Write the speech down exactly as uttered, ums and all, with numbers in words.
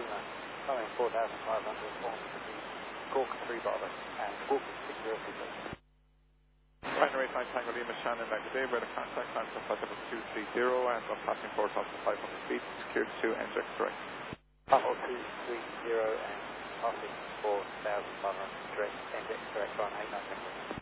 Lima, following four thousand five hundred, forms to be Gorka three Bravo, and Gorka six zero two zero. Binary nine Tango Lima, Shannon, negative, where the contact time for flight level two three zero and on passing four thousand five hundred feet, secured to N J X direct. Bravo two three zero and passing four thousand five hundred direct, N J X direct on eight nine.